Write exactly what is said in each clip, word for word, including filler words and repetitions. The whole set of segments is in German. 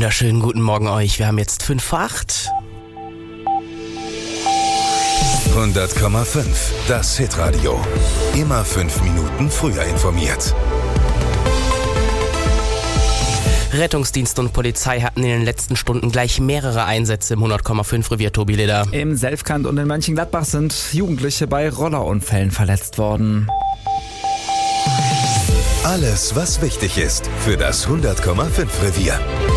wunderschönen guten Morgen euch. Wir haben jetzt fünf vor acht. hundert Komma fünf, das Hitradio. Immer fünf Minuten früher informiert. Rettungsdienst und Polizei hatten in den letzten Stunden gleich mehrere Einsätze im hundert Komma fünf Revier, Tobi Leder. Im Selfkant und in Mönchengladbach sind Jugendliche bei Rollerunfällen verletzt worden. Alles, was wichtig ist für das hundert Komma fünf Revier.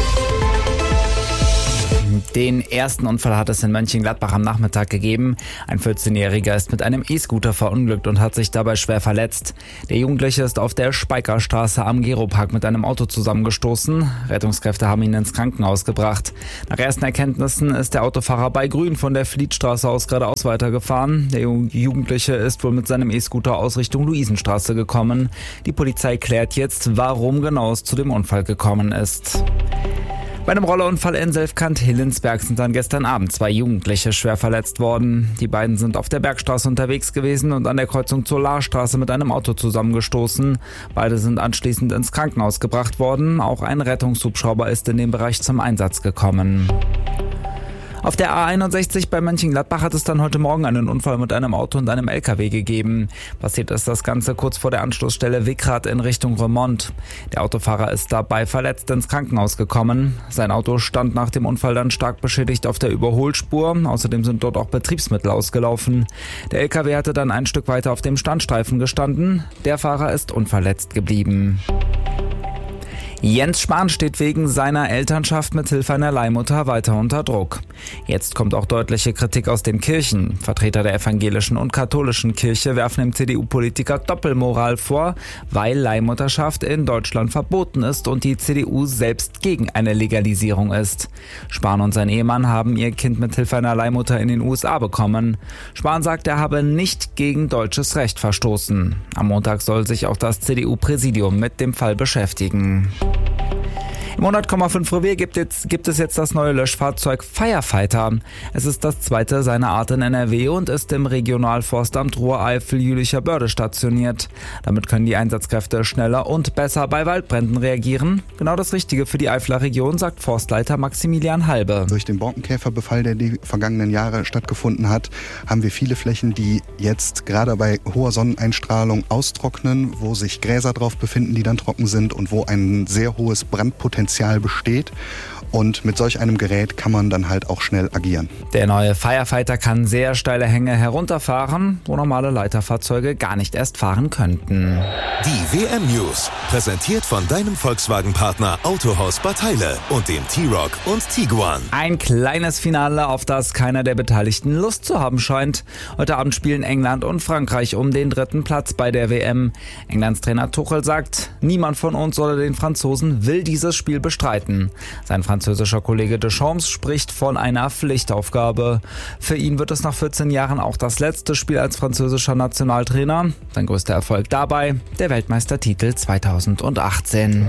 Den ersten Unfall hat es in Mönchengladbach am Nachmittag gegeben. Ein vierzehnjähriger ist mit einem E-Scooter verunglückt und hat sich dabei schwer verletzt. Der Jugendliche ist auf der Speikerstraße am Geropark mit einem Auto zusammengestoßen. Rettungskräfte haben ihn ins Krankenhaus gebracht. Nach ersten Erkenntnissen ist der Autofahrer bei Grün von der Flietstraße aus geradeaus weitergefahren. Der Jugendliche ist wohl mit seinem E-Scooter aus Richtung Luisenstraße gekommen. Die Polizei klärt jetzt, warum genau es zu dem Unfall gekommen ist. Bei einem Rollerunfall in Selfkant-Hillensberg sind dann gestern Abend zwei Jugendliche schwer verletzt worden. Die beiden sind auf der Bergstraße unterwegs gewesen und an der Kreuzung zur Lahrstraße mit einem Auto zusammengestoßen. Beide sind anschließend ins Krankenhaus gebracht worden. Auch ein Rettungshubschrauber ist in dem Bereich zum Einsatz gekommen. Auf der A einundsechzig bei Mönchengladbach hat es dann heute Morgen einen Unfall mit einem Auto und einem L K W gegeben. Passiert ist das Ganze kurz vor der Anschlussstelle Wickrath in Richtung Remont. Der Autofahrer ist dabei verletzt ins Krankenhaus gekommen. Sein Auto stand nach dem Unfall dann stark beschädigt auf der Überholspur. Außerdem sind dort auch Betriebsmittel ausgelaufen. Der L K W hatte dann ein Stück weiter auf dem Standstreifen gestanden. Der Fahrer ist unverletzt geblieben. Jens Spahn steht wegen seiner Elternschaft mit Hilfe einer Leihmutter weiter unter Druck. Jetzt kommt auch deutliche Kritik aus den Kirchen. Vertreter der evangelischen und katholischen Kirche werfen dem C D U-Politiker Doppelmoral vor, weil Leihmutterschaft in Deutschland verboten ist und die C D U selbst gegen eine Legalisierung ist. Spahn und sein Ehemann haben ihr Kind mit Hilfe einer Leihmutter in den U S A bekommen. Spahn sagt, er habe nicht gegen deutsches Recht verstoßen. Am Montag soll sich auch das C D U-Präsidium mit dem Fall beschäftigen. Im hundert Komma fünf Revier gibt, jetzt, gibt es jetzt das neue Löschfahrzeug Firefighter. Es ist das zweite seiner Art in N R W und ist im Regionalforstamt Ruhr-Eifel-Jülicher Börde stationiert. Damit können die Einsatzkräfte schneller und besser bei Waldbränden reagieren. Genau das Richtige für die Eifler Region, sagt Forstleiter Maximilian Halbe. Durch den Borkenkäferbefall, der die vergangenen Jahre stattgefunden hat, haben wir viele Flächen, die jetzt gerade bei hoher Sonneneinstrahlung austrocknen, wo sich Gräser drauf befinden, die dann trocken sind und wo ein sehr hohes Brandpotenzial besteht. Und mit solch einem Gerät kann man dann halt auch schnell agieren. Der neue Firefighter kann sehr steile Hänge herunterfahren, wo normale Leiterfahrzeuge gar nicht erst fahren könnten. Die W M-News, präsentiert von deinem Volkswagen-Partner Autohaus Bad Heile und dem T-Roc und Tiguan. Ein kleines Finale, auf das keiner der Beteiligten Lust zu haben scheint. Heute Abend spielen England und Frankreich um den dritten Platz bei der W M. Englands Trainer Tuchel sagt, niemand von uns oder den Franzosen will dieses Spiel bestreiten. Sein französischer Kollege Deschamps spricht von einer Pflichtaufgabe. Für ihn wird es nach vierzehn Jahren auch das letzte Spiel als französischer Nationaltrainer. Sein größter Erfolg dabei, der Weltmeistertitel zweitausendachtzehn.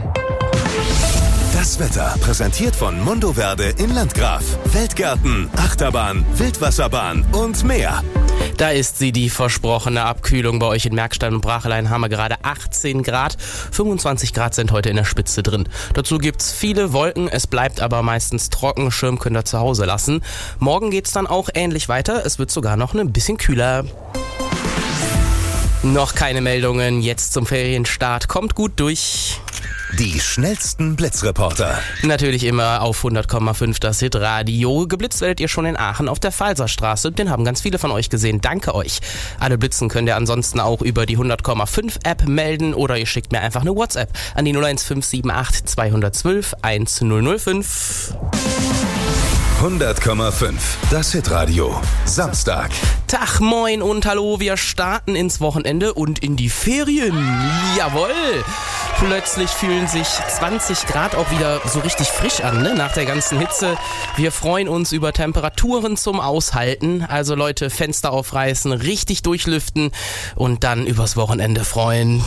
Das Wetter, präsentiert von Mundo Verde in Landgraf. Feldgärten, Achterbahn, Wildwasserbahn und mehr. Da ist sie, die versprochene Abkühlung. Bei euch in Merkstein und Brachelein haben wir gerade achtzehn Grad. fünfundzwanzig Grad sind heute in der Spitze drin. Dazu gibt's viele Wolken, es bleibt aber meistens trocken. Schirm könnt ihr zu Hause lassen. Morgen geht's dann auch ähnlich weiter. Es wird sogar noch ein bisschen kühler. Noch keine Meldungen, jetzt zum Ferienstart. Kommt gut durch. Die schnellsten Blitzreporter. Natürlich immer auf hundert Komma fünf das Hitradio. Geblitzt werdet ihr schon in Aachen auf der Pfalzerstraße. Den haben ganz viele von euch gesehen. Danke euch. Alle Blitzen könnt ihr ansonsten auch über die hundert Komma fünf App melden oder ihr schickt mir einfach eine WhatsApp an die null eins fünf sieben acht zwei eins zwei eins null null fünf. hundert Komma fünf, das Hitradio. Samstag. Tag, moin und hallo. Wir starten ins Wochenende und in die Ferien. Jawohl. Plötzlich fühlen sich zwanzig Grad auch wieder so richtig frisch an, ne? Nach der ganzen Hitze. Wir freuen uns über Temperaturen zum Aushalten. Also Leute, Fenster aufreißen, richtig durchlüften und dann übers Wochenende freuen.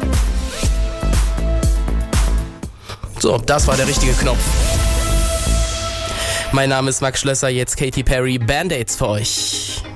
So, das war der richtige Knopf. Mein Name ist Max Schlösser, jetzt Katy Perry, Band-Aids für euch.